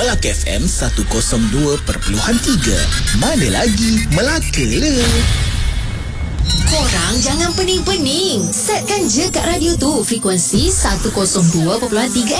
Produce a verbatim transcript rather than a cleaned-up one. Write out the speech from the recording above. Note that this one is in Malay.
Bulak F M seratus dua perpuluhan tiga. Mana lagi, Melaka le. Korang jangan pening-pening. Setkan je kat radio tu frekuensi seratus dua perpuluhan tiga